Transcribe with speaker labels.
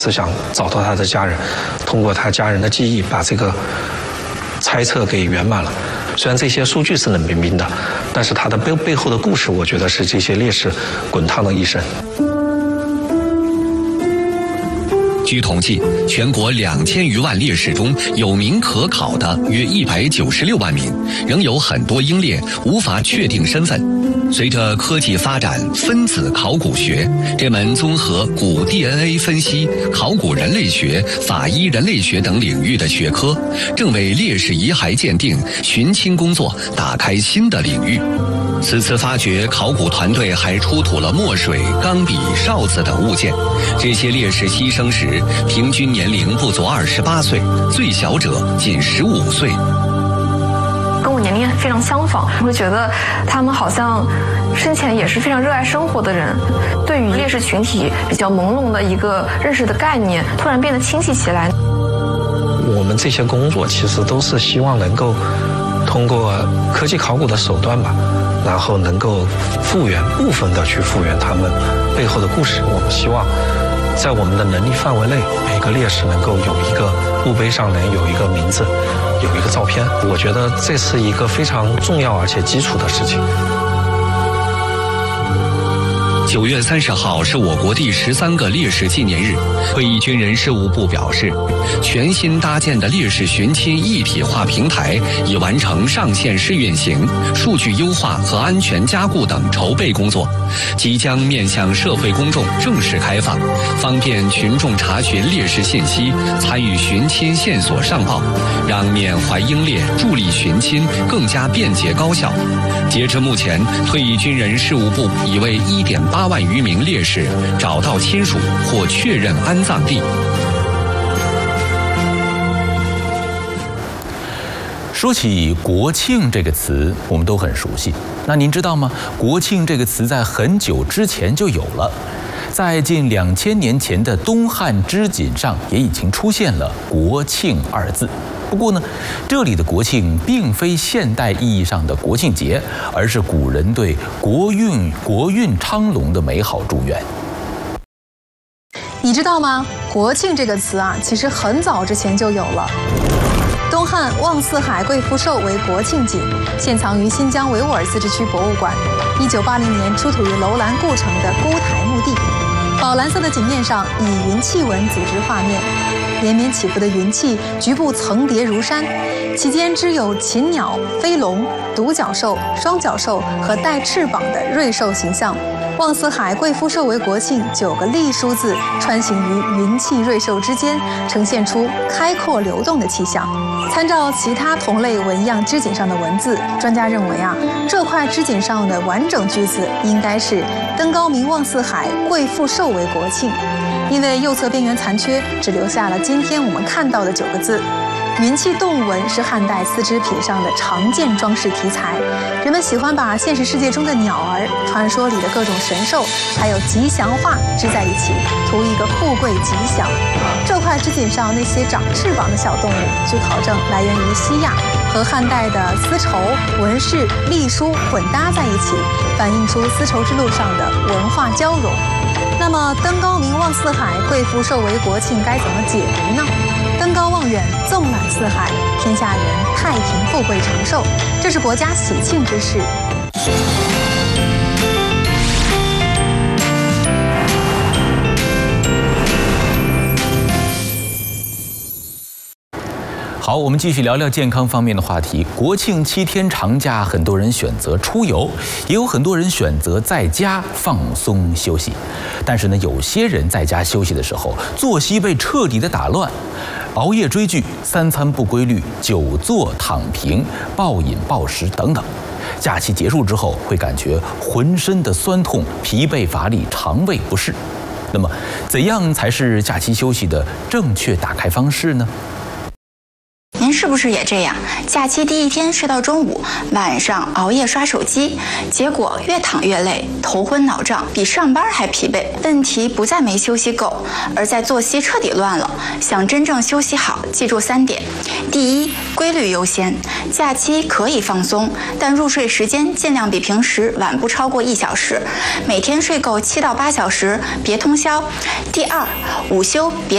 Speaker 1: 是想找到他的家人，通过他家人的记忆把这个猜测给圆满了。虽然这些数据是冷冰冰的，但是他的背后的故事，我觉得是这些烈士滚烫的一生。
Speaker 2: 据统计，全国2000余万烈士中，有名可考的约196万名，仍有很多英烈无法确定身份。随着科技发展，分子考古学这门综合古 DNA 分析、考古人类学、法医人类学等领域的学科，正为烈士遗骸鉴定、寻亲工作打开新的领域。此次发掘，考古团队还出土了墨水、钢笔、哨子等物件。这些烈士牺牲时，平均年龄不足28岁，最小者仅15岁。
Speaker 3: 跟我年龄非常相仿，我会觉得他们好像生前也是非常热爱生活的人。对于烈士群体比较朦胧的一个认识的概念，突然变得清晰起来。
Speaker 1: 我们这些工作其实都是希望能够通过科技考古的手段吧，然后能够部分的去复原他们背后的故事。我们希望在我们的能力范围内，每个烈士能够有一个墓碑上能有一个名字，有一个照片。我觉得这是一个非常重要而且基础的事情。
Speaker 2: 9月30号是我国第13个烈士纪念日。退役军人事务部表示，全新搭建的烈士寻亲一体化平台已完成上线试运行、数据优化和安全加固等筹备工作，即将面向社会公众正式开放，方便群众查询烈士信息、参与寻亲线索上报，让缅怀英烈、助力寻亲更加便捷高效。截至目前，退役军人事务部已为1.8万余名烈士找到亲属或确认安葬地。
Speaker 4: 说起国庆这个词，我们都很熟悉。那您知道吗？国庆这个词在很久之前就有了，在近2000年前的东汉织锦上也已经出现了“国庆”二字。不过呢，这里的国庆并非现代意义上的国庆节，而是古人对国运昌隆的美好祝愿。
Speaker 5: 你知道吗？国庆这个词啊，其实很早之前就有了。东汉望四海贵福寿为国庆景，现藏于新疆维吾尔自治区博物馆。1980年出土于楼兰故城的孤台墓地，宝蓝色的景面上以云气纹组织画面，连绵起伏的云气局部层叠如山，其间织有禽鸟、飞龙、独角兽、双角兽和带翅膀的瑞兽形象。望四海贵福寿为国庆9个隶书字穿行于云气瑞兽之间，呈现出开阔流动的气象。参照其他同类纹样织锦上的文字，专家认为啊，这块织锦上的完整句子应该是登高明望四海，贵福寿为国庆，因为右侧边缘残缺，只留下了今天我们看到的9个字。云气动物纹是汉代丝织品上的常见装饰题材，人们喜欢把现实世界中的鸟儿、传说里的各种神兽，还有吉祥话织在一起，图一个富贵吉祥。这块织锦上那些长翅膀的小动物，据考证来源于西亚，和汉代的丝绸、纹饰、隶书混搭在一起，反映出丝绸之路上的文化交融。那么登高明望四海，贵福寿为国庆该怎么解读呢？登高望远，纵览四海，天下人太平富贵长寿，这是国家喜庆之事。
Speaker 4: 好，我们继续聊聊健康方面的话题。国庆7天长假，很多人选择出游，也有很多人选择在家放松休息。但是呢，有些人在家休息的时候，作息被彻底的打乱，熬夜追剧、3餐不规律、久坐躺平、暴饮暴食等等。假期结束之后，会感觉浑身的酸痛、疲惫乏力、肠胃不适。那么，怎样才是假期休息的正确打开方式呢？
Speaker 6: 您是不是也这样？假期第1天睡到中午，晚上熬夜刷手机，结果越躺越累，头昏脑胀，比上班还疲惫。问题不在没休息够，而在作息彻底乱了。想真正休息好，记住3点：第一，规律优先。假期可以放松，但入睡时间尽量比平时晚不超过1小时，每天睡够7到8小时，别通宵。第二，午休别